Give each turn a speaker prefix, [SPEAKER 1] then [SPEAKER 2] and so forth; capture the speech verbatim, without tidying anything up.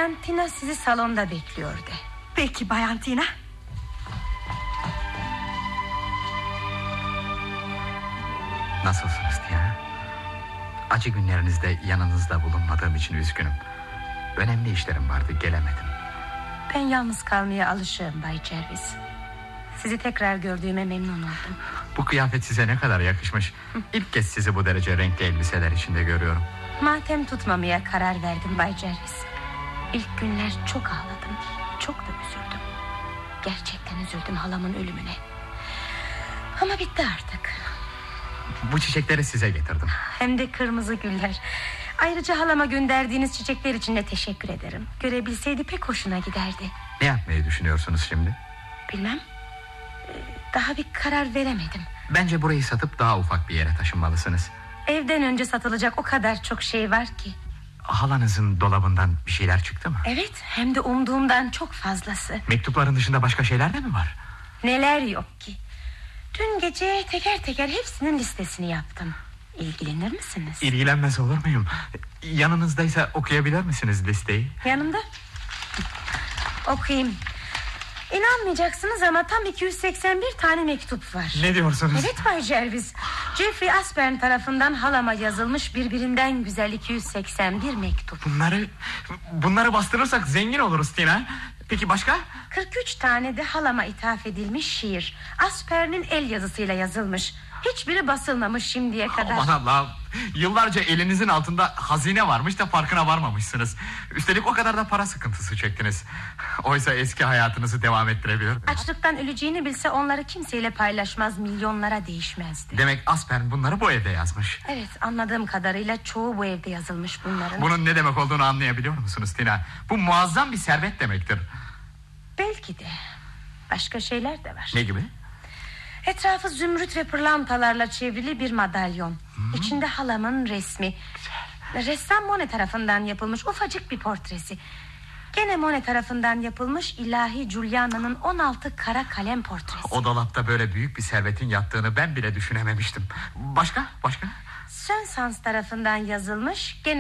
[SPEAKER 1] Bayan Tina sizi salonda bekliyordu.
[SPEAKER 2] Peki Bayan Tina.
[SPEAKER 3] Nasılsınız Tina? Acı günlerinizde yanınızda bulunmadığım için üzgünüm. Önemli işlerim vardı, gelemedim.
[SPEAKER 1] Ben yalnız kalmaya alışığım Bay Jervis. Sizi tekrar gördüğüme memnun oldum.
[SPEAKER 3] Bu kıyafet size ne kadar yakışmış. İlk kez sizi bu derece renkli elbiseler içinde görüyorum.
[SPEAKER 1] Matem tutmamaya karar verdim Bay Jervis. İlk günler çok ağladım. Çok da üzüldüm. Gerçekten üzüldüm halamın ölümüne. Ama bitti artık.
[SPEAKER 3] Bu çiçekleri size getirdim.
[SPEAKER 1] Hem de kırmızı güller. Ayrıca halama gönderdiğiniz çiçekler için de teşekkür ederim. Görebilseydi pek hoşuna giderdi.
[SPEAKER 3] Ne yapmayı düşünüyorsunuz şimdi?
[SPEAKER 1] Bilmem. Daha bir karar veremedim.
[SPEAKER 3] Bence burayı satıp daha ufak bir yere taşınmalısınız.
[SPEAKER 1] Evden önce satılacak o kadar çok şey var ki.
[SPEAKER 3] Halanızın dolabından bir şeyler çıktı mı?
[SPEAKER 1] Evet, hem de umduğumdan çok fazlası.
[SPEAKER 3] Mektupların dışında başka şeyler de mi var?
[SPEAKER 1] Neler yok ki. Dün gece teker teker hepsinin listesini yaptım. İlgilenir misiniz?
[SPEAKER 3] İlgilenmez olur muyum? Yanınızdaysa okuyabilir misiniz listeyi?
[SPEAKER 1] Yanımda. Okuyayım. İnanmayacaksınız ama tam iki yüz seksen bir tane mektup var.
[SPEAKER 3] Ne diyorsunuz?
[SPEAKER 1] Evet Bay Jervis. Jeffrey Aspern tarafından halama yazılmış birbirinden güzel iki yüz seksen bir mektup.
[SPEAKER 3] Bunları bunları bastırırsak zengin oluruz Tina. Peki başka?
[SPEAKER 1] kırk üç tane de halama ithaf edilmiş şiir. Aspern'in el yazısıyla yazılmış. Hiçbiri basılmamış şimdiye kadar.
[SPEAKER 3] Aman Allah'ım. Yıllarca elinizin altında hazine varmış da farkına varmamışsınız. Üstelik o kadar da para sıkıntısı çektiniz. Oysa eski hayatınızı devam ettirebilir.
[SPEAKER 1] Açlıktan öleceğini bilse onları kimseyle paylaşmaz, milyonlara değişmezdi.
[SPEAKER 3] Demek Aspern bunları bu evde yazmış.
[SPEAKER 1] Evet, anladığım kadarıyla çoğu bu evde yazılmış bunların.
[SPEAKER 3] Bunun ne demek olduğunu anlayabiliyor musunuz Tina? Bu muazzam bir servet demektir.
[SPEAKER 1] Belki de. Başka şeyler de var.
[SPEAKER 3] Ne gibi?
[SPEAKER 1] Etrafı zümrüt ve pırlantalarla çevrili bir madalyon. Hmm. İçinde halamın resmi. Güzel. Ressam Monet tarafından yapılmış ufacık bir portresi. Gene Monet tarafından yapılmış ilahi Juliana'nın on altı kara kalem portresi.
[SPEAKER 3] O dolapta böyle büyük bir servetin yattığını ben bile düşünememiştim. Başka? Başka?
[SPEAKER 1] Saint-Saëns tarafından yazılmış gene